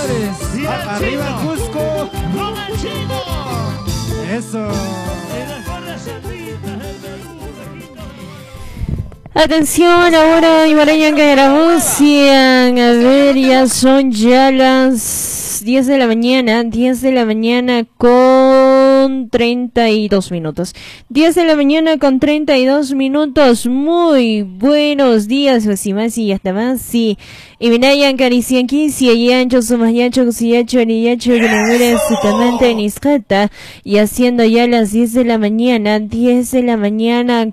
señores. Arriba Cusco. Eso. Atención, ahora Ibareñan Carabucian. A ver, ya son las 10 de la mañana. 10 de la mañana con 32 minutos. 10 de la mañana con 32 minutos. Muy buenos días, Josimasi y hasta más. Sí. Y Minayan Carician 15 y Ancho Sumayacho Cusiyacho Ariyacho Granura Sutamante Niscata. Y haciendo ya las 10 de la mañana. 10 de la mañana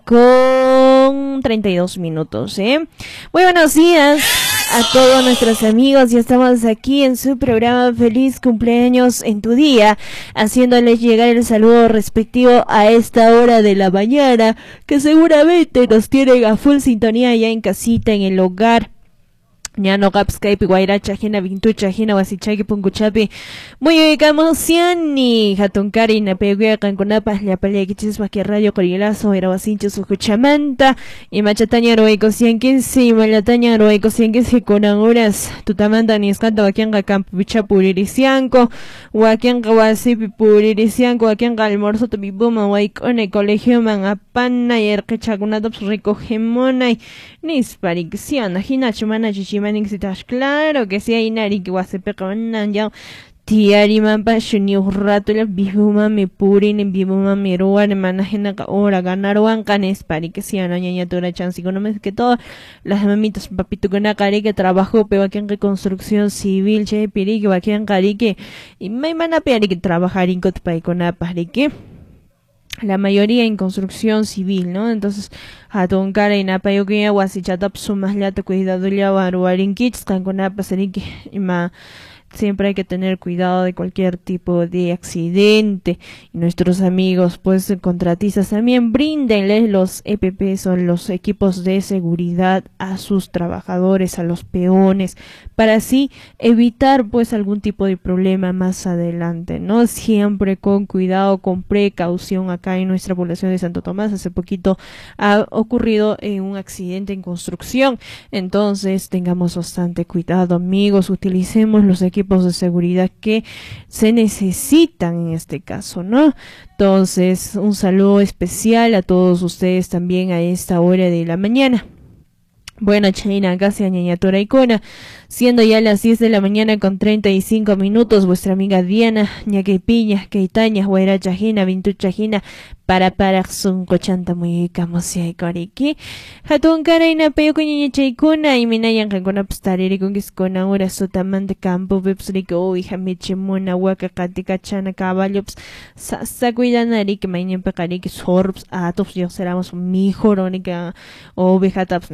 con 32 minutos, Muy buenos días a todos nuestros amigos. Ya estamos aquí en su programa Feliz Cumpleaños en tu Día, haciéndoles llegar el saludo respectivo a esta hora de la mañana, que seguramente nos tienen a full sintonía ya en casita, en el hogar. Ñano Skype Guairacha Jena Vintucha Jena Wasichaki Punkuchapi muy Camosiani Hatunkari Napeguea Cancunapas La Palea Kichis Maquia Radio Corilazo Era Wasincho Sujuchamanta y Machataña Roeco 115 y Malataña Roeco 115 con horas Tutamanta Niscanta Wakianga Campo Picha Puriricianco Wakianga Wasipi Puriricianco Wakianga Almorzo Tubibuma Waikone Colegio Manapana y Erkechagunatops Recogemona y Nisparicciana Hinachumana Chichima claro que sí hay nari que guasepecanan ya tiari mampa shuni urrato la bihuma me purin en bihuma me roan manajena ora ganaruan canes pari que sí anaña tora chance no me que todas las mamitas papito con cari que trabajo pero aquí en reconstrucción civil che piri que aquí en cari que y me mana pari que trabajar en cotpai con apari que la mayoría en construcción civil, ¿no? Entonces, a tonkara y napa yo que agua si chatap sumas lata cuidado ya waruarin kits kan con napa que siempre hay que tener cuidado de cualquier tipo de accidente. Y nuestros amigos, pues, contratistas también bríndenles los EPPs o los equipos de seguridad a sus trabajadores, a los peones, para así evitar, pues, algún tipo de problema más adelante, ¿no? Siempre con cuidado, con precaución. Acá en nuestra población de Santo Tomás hace poquito ha ocurrido un accidente en construcción. Entonces, tengamos bastante cuidado, amigos. Utilicemos los equipos de seguridad que se necesitan en este caso, ¿no? Entonces, un saludo especial a todos ustedes también a esta hora de la mañana. Bueno, Chaina, casi a Ñañatora Icona, siendo ya las 10 de la mañana con 35 minutos, vuestra amiga Diana, Ñaque Piña, Keitaña, Guairacha Jina, Vintucha Jina, para son cochanta muy camosia y coriki. Hatun Karaina Peo Ñañacha Icona, y Minayan Kankona Pstariri con Giscona, ahora sotamante campo, Pepsrico, hija Michimona, Huaca, Katika, Chana, Caballo, Sasa, Cuidanari, que mañana pecari, que sorbs, atos, yo seramos mi jorónica, ovejataps.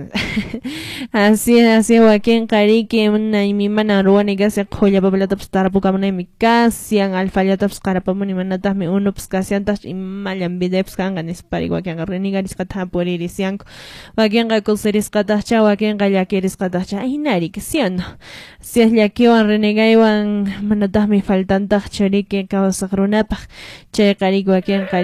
Así, Joaquín Carique, una y mi mana ruánica se joya papelataps tarapocamana y mi casian, alfayataps carapamoni manatas me uno pscasiantas y malan videps canganes para Joaquín Garrenigaris cata por irisianco, Joaquín Gacoseris catacha, Joaquín Gallaqueris catacha, ay nari que siendo. Si es ya que van renegaiwan manatas me faltan tacharique, cabas runapach, che carico, Joaquín